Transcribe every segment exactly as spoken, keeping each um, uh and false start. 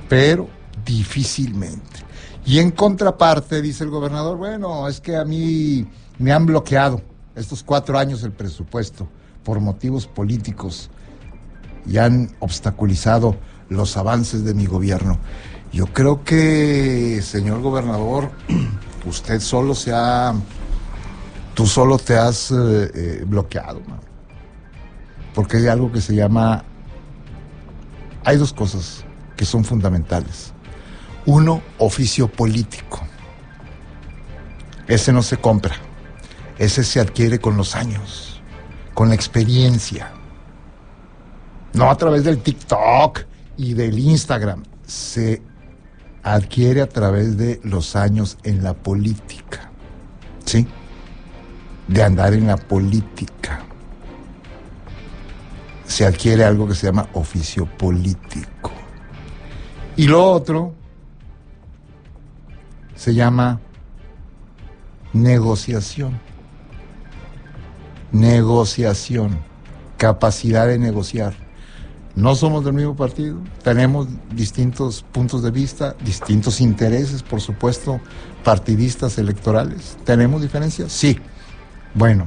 pero difícilmente. Y en contraparte, dice el gobernador, bueno, es que a mí me han bloqueado estos cuatro años el presupuesto por motivos políticos y han obstaculizado los avances de mi gobierno. Yo creo que, señor gobernador, usted solo se ha... Tú solo te has eh, eh, bloqueado, man. Porque hay algo que se llama... Hay dos cosas que son fundamentales. Uno, oficio político. Ese no se compra. Ese se adquiere con los años, con la experiencia. No a través del TikTok y del Instagram. Se adquiere a través de los años en la política. ¿Sí? De andar en la política. Se adquiere algo que se llama oficio político. Y lo otro se llama negociación. Negociación. Capacidad de negociar. No somos del mismo partido, tenemos distintos puntos de vista, distintos intereses, por supuesto, partidistas, electorales. ¿Tenemos diferencias? Sí. Bueno,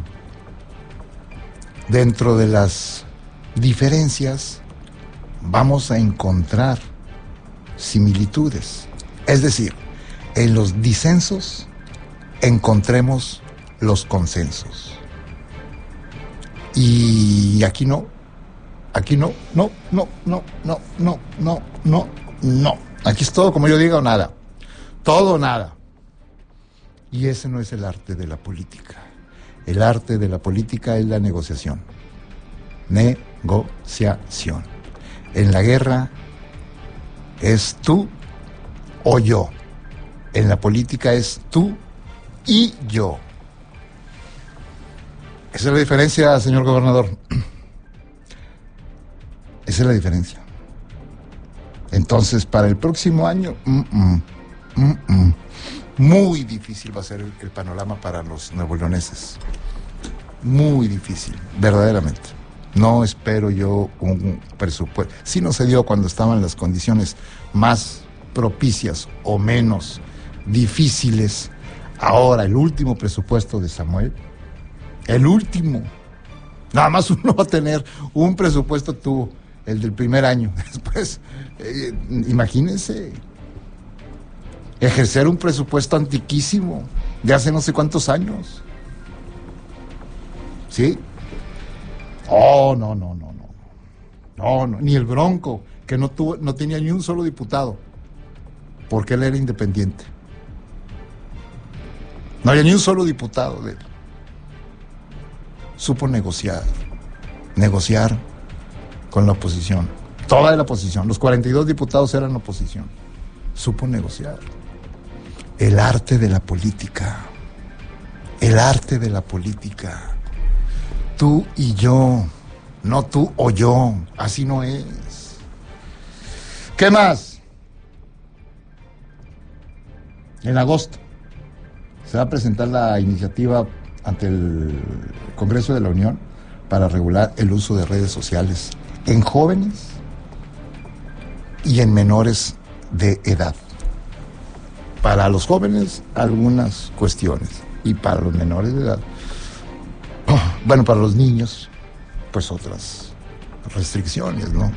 dentro de las diferencias vamos a encontrar similitudes. Es decir, en los disensos encontremos los consensos. Y aquí no, aquí no, no, no, no, no, no, no, no, no. Aquí es todo como yo diga o nada. Todo o nada. Y ese no es el arte de la política. El arte de la política es la negociación. Negociación. En la guerra es tú o yo. En la política es tú y yo. Esa es la diferencia, señor gobernador. Esa es la diferencia. Entonces, para el próximo año, mm, mm, mm, mm, muy difícil va a ser el, el panorama para los nuevoleoneses. Muy difícil, verdaderamente. No espero yo un presupuesto. Sí no se dio cuando estaban las condiciones más propicias o menos difíciles. Ahora, el último presupuesto de Samuel, el último, nada más uno va a tener un presupuesto, tuvo el del primer año. Después, eh, imagínense, ejercer un presupuesto antiquísimo de hace no sé cuántos años. ¿Sí? Oh, no, no, no, no. No, no, ni el Bronco, que no tuvo, no tenía ni un solo diputado, porque él era independiente. No había ni un solo diputado de él. Supo negociar, negociar con la oposición, toda la oposición, los cuarenta y dos diputados eran oposición. Supo negociar. El arte de la política, el arte de la política. Tú y yo, no tú o yo, así no es. ¿Qué más? En agosto se va a presentar la iniciativa ante el Congreso de la Unión para regular el uso de redes sociales en jóvenes y en menores de edad. Para los jóvenes, algunas cuestiones, y para los menores de edad, bueno, para los niños, pues otras restricciones, ¿no?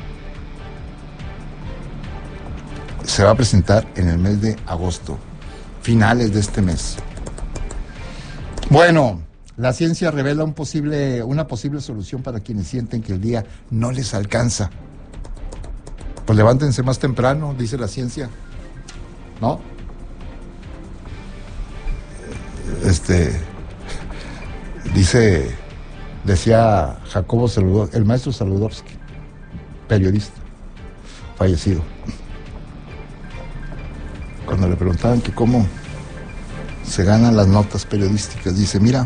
Se va a presentar en el mes de agosto, finales de este mes. Bueno, la ciencia revela un posible, una posible solución para quienes sienten que el día no les alcanza. Pues levántense más temprano, dice la ciencia, ¿no? Este, dice, decía Jacobo Saludowski, el maestro Saludowski, periodista, fallecido. Cuando le preguntaban que cómo se ganan las notas periodísticas, dice, mira,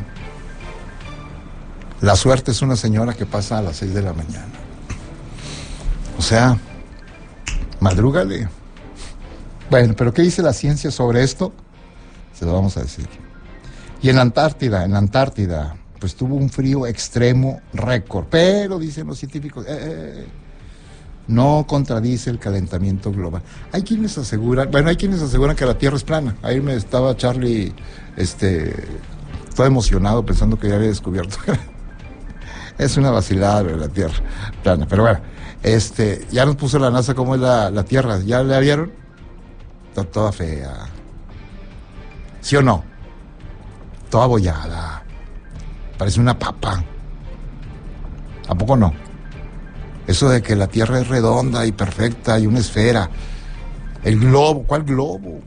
la suerte es una señora que pasa a las seis de la mañana. O sea, madrúgale. Bueno, pero ¿qué dice la ciencia sobre esto? Se lo vamos a decir. Y en la Antártida, en la Antártida, pues tuvo un frío extremo récord. Pero, dicen los científicos, eh, eh, no contradice el calentamiento global. Hay quienes aseguran, bueno, hay quienes aseguran que la Tierra es plana. Ahí me estaba Charlie, este, todo emocionado pensando que ya había descubierto. Es una vacilada de la Tierra plana, pero bueno, este, ya nos puso la NASA cómo es la, la Tierra, ¿ya la vieron? Está toda fea. ¿Sí o no? Toda abollada. Parece una papa. ¿A poco no? Eso de que la Tierra es redonda y perfecta y una esfera. El globo, ¿cuál globo?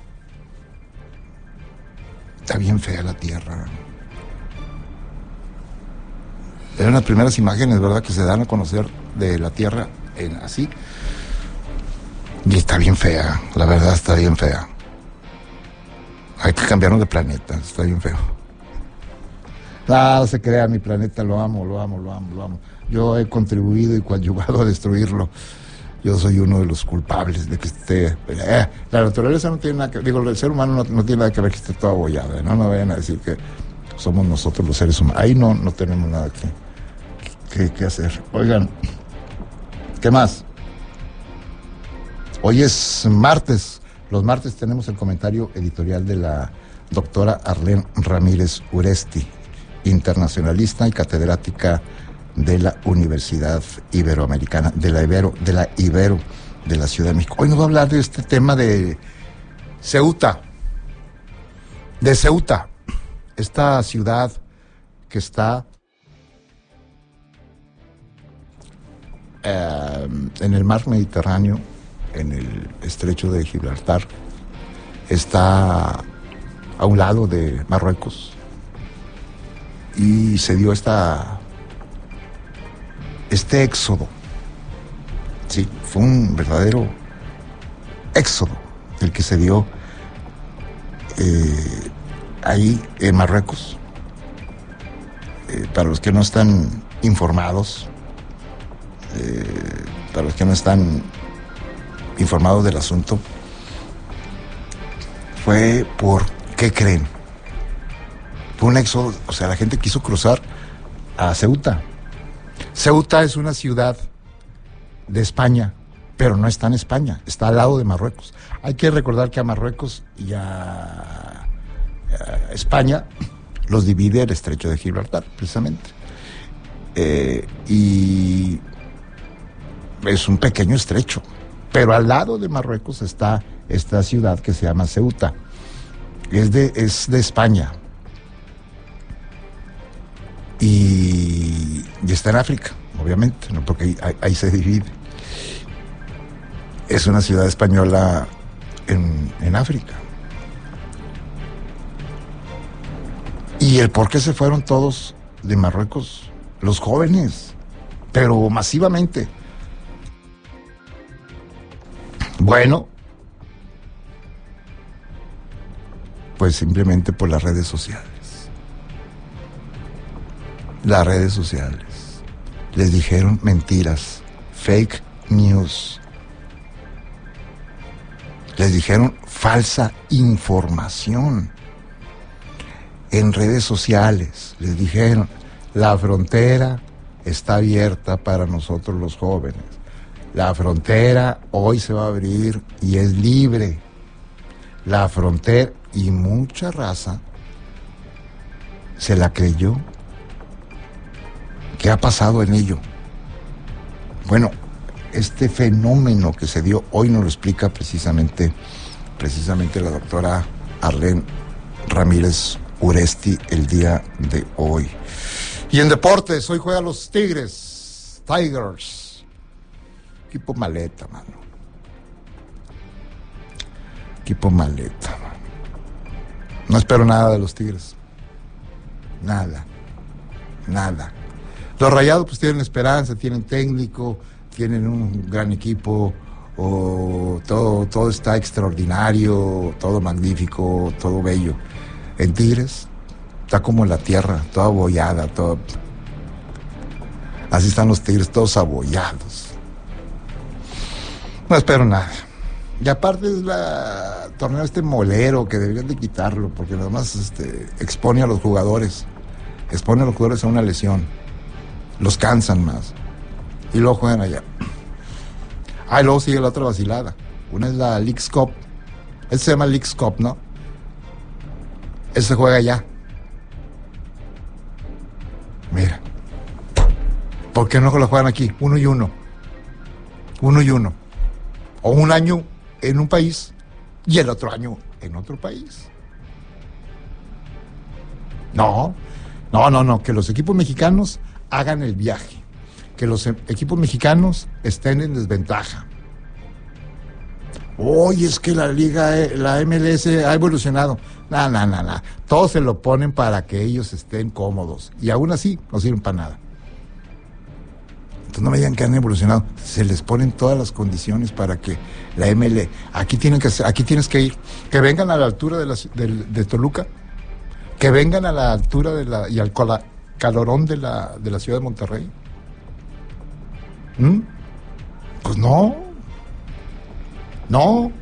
Está bien fea la Tierra. Eran las primeras imágenes, ¿verdad?, que se dan a conocer de la Tierra en, así. Y está bien fea, la verdad está bien fea. Hay que cambiarnos de planeta, está bien feo. No, se crea, mi planeta lo amo, lo amo, lo amo, lo amo. Yo he contribuido y coadyuvado a destruirlo. Yo soy uno de los culpables de que esté... Eh, la naturaleza no tiene nada que... Digo, el ser humano no, no tiene nada que ver que esté todo abollado. No me vayan a decir que somos nosotros los seres humanos. Ahí no, no tenemos nada que, que, que hacer. Oigan, ¿qué más? Hoy es martes. Los martes tenemos el comentario editorial de la doctora Arlén Ramírez Uresti, internacionalista y catedrática de la Universidad Iberoamericana, de la Ibero, de la Ibero, de la Ciudad de México. Hoy nos va a hablar de este tema de Ceuta, de Ceuta, esta ciudad que está eh, en el mar Mediterráneo, en el estrecho de Gibraltar, está a un lado de Marruecos, y se dio esta este éxodo. Sí, fue un verdadero éxodo el que se dio eh, ahí en Marruecos. Eh, para los que no están informados, eh, para los que no están informados del asunto, fue por, ¿qué creen? Fue un éxodo, o sea, la gente quiso cruzar a Ceuta. Ceuta es una ciudad de España, pero no está en España, está al lado de Marruecos. Hay que recordar que a Marruecos y a, a España los divide el estrecho de Gibraltar, precisamente. Eh, y es un pequeño estrecho, pero al lado de Marruecos está esta ciudad que se llama Ceuta. Es de, es de España. Y, y está en África, obviamente, ¿no? Porque ahí, ahí, ahí se divide. Es una ciudad española en, en África. ¿Y el por qué se fueron todos de Marruecos? Los jóvenes, pero masivamente. Bueno, pues simplemente por las redes sociales. Las redes sociales les dijeron mentiras, fake news. Les dijeron falsa información. En redes sociales les dijeron, la frontera está abierta para nosotros los jóvenes. La frontera hoy se va a abrir y es libre. La frontera, y mucha raza se la creyó. ¿Qué ha pasado en ello? Bueno, este fenómeno que se dio hoy nos lo explica precisamente, precisamente la doctora Arlén Ramírez Uresti el día de hoy. Y en deportes, hoy juegan los Tigres, Tigers. Equipo maleta, mano. Equipo maleta, mano. No espero nada de los Tigres. Nada. Nada. Los Rayados pues tienen esperanza, tienen técnico, tienen un gran equipo, o todo, todo está extraordinario, todo magnífico, todo bello. En Tigres está como en la tierra, toda abollada, todo. Así están los Tigres, todos abollados. No espero nada. Y aparte es la torneo este molero que deberían de quitarlo, porque nada más este, expone a los jugadores, expone a los jugadores a una lesión. Los cansan más. Y luego juegan allá. Ah, y luego sigue la otra vacilada. Una es la Leagues Cup. Ese se llama Leagues Cup, ¿no? Ese se juega allá. Mira. ¿Por qué no lo juegan aquí? Uno y uno. Uno y uno. O un año en un país y el otro año en otro país. No, no, no, no. Que los equipos mexicanos hagan el viaje. Que los e- equipos mexicanos estén en desventaja. Oye, es que la liga, eh, la M L S ha evolucionado. No, no, no, no. Todos se lo ponen para que ellos estén cómodos. Y aún así no sirven para nada. Entonces no me digan que han evolucionado. Se les ponen todas las condiciones para que la M L... Aquí tienen que aquí tienes que ir. Que vengan a la altura de, la, de, de Toluca. Que vengan a la altura de la... y al cola, calorón de la, de la ciudad de Monterrey. ¿Mm? Pues no. No.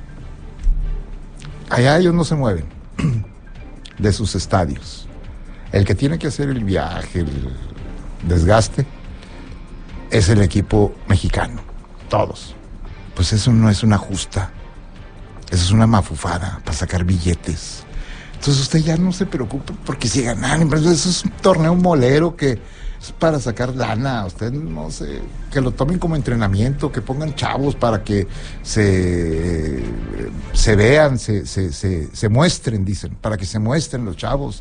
Allá ellos no se mueven de sus estadios. El que tiene que hacer el viaje, el desgaste, es el equipo mexicano. Todos. Pues eso no es una justa. Eso es una mafufada para sacar billetes. Entonces usted ya no se preocupe porque si ganan, eso es un torneo molero que es para sacar lana. Usted no sé, que lo tomen como entrenamiento, que pongan chavos para que se, se vean, se, se, se, se muestren, dicen, para que se muestren los chavos,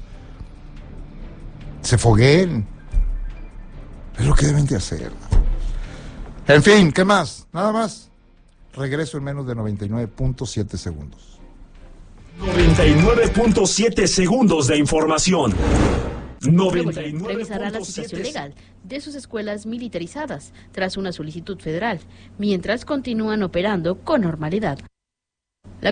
se fogueen. Es lo que deben de hacer. En fin, ¿qué más? Nada más. Regreso en menos de noventa y nueve punto siete segundos. noventa y nueve punto siete segundos de información. noventa y nueve. Revisará la situación legal de sus escuelas militarizadas tras una solicitud federal, mientras continúan operando con normalidad. La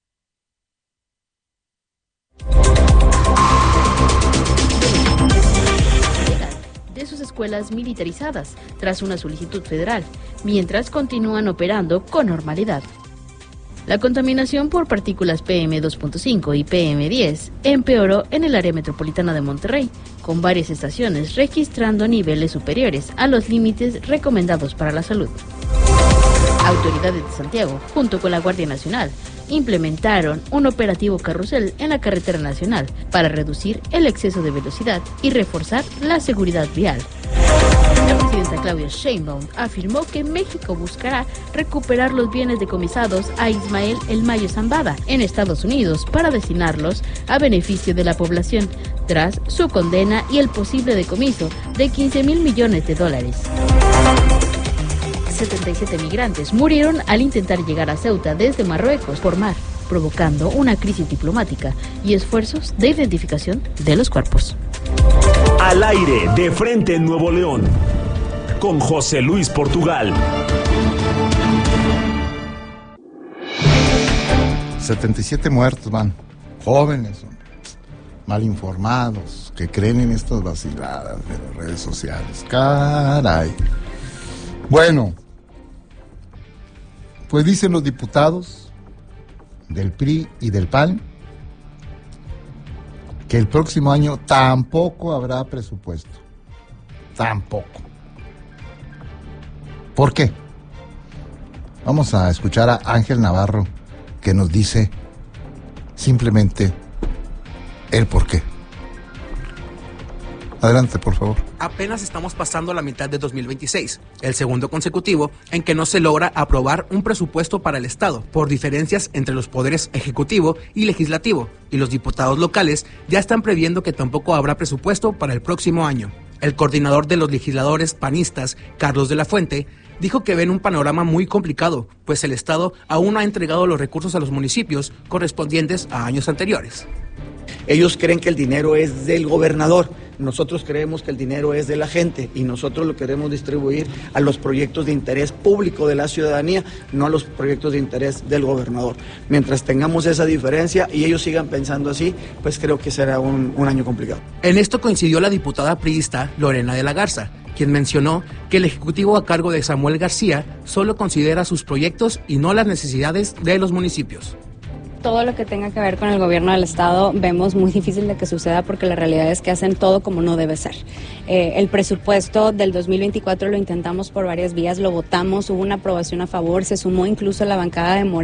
de sus escuelas militarizadas tras una solicitud federal, mientras continúan operando con normalidad. La contaminación por partículas P M dos punto cinco y P M diez empeoró en el área metropolitana de Monterrey, con varias estaciones registrando niveles superiores a los límites recomendados para la salud. Autoridades de Santiago, junto con la Guardia Nacional, implementaron un operativo carrusel en la carretera nacional para reducir el exceso de velocidad y reforzar la seguridad vial. La presidenta Claudia Sheinbaum afirmó que México buscará recuperar los bienes decomisados a Ismael El Mayo Zambada en Estados Unidos para destinarlos a beneficio de la población, tras su condena y el posible decomiso de quince mil millones de dólares. setenta y siete migrantes murieron al intentar llegar a Ceuta desde Marruecos por mar, provocando una crisis diplomática y esfuerzos de identificación de los cuerpos. Al aire, de frente en Nuevo León, con José Luis Portugal. setenta y siete muertos van, jóvenes, mal informados, que creen en estas vaciladas de las redes sociales. Caray. Bueno, pues dicen los diputados del P R I y del P A N que el próximo año tampoco habrá presupuesto. Tampoco. ¿Por qué? Vamos a escuchar a Ángel Navarro, que nos dice simplemente el por qué. Adelante, por favor. Apenas estamos pasando la mitad de dos mil veintiséis, el segundo consecutivo en que no se logra aprobar un presupuesto para el Estado por diferencias entre los poderes ejecutivo y legislativo, y los diputados locales ya están previendo que tampoco habrá presupuesto para el próximo año. El coordinador de los legisladores panistas, Carlos de la Fuente, dijo que ven un panorama muy complicado, pues el Estado aún no ha entregado los recursos a los municipios correspondientes a años anteriores. Ellos creen que el dinero es del gobernador, nosotros creemos que el dinero es de la gente y nosotros lo queremos distribuir a los proyectos de interés público de la ciudadanía, no a los proyectos de interés del gobernador. Mientras tengamos esa diferencia y ellos sigan pensando así, pues creo que será un, un año complicado. En esto coincidió la diputada priista Lorena de la Garza, quien mencionó que el Ejecutivo a cargo de Samuel García solo considera sus proyectos y no las necesidades de los municipios. todo lo que tenga que ver con el gobierno del estado vemos muy difícil de que suceda porque la realidad es que hacen todo como no debe ser. Eh, el presupuesto del dos mil veinticuatro lo intentamos por varias vías, lo votamos, hubo una aprobación a favor, se sumó incluso la bancada de Morena.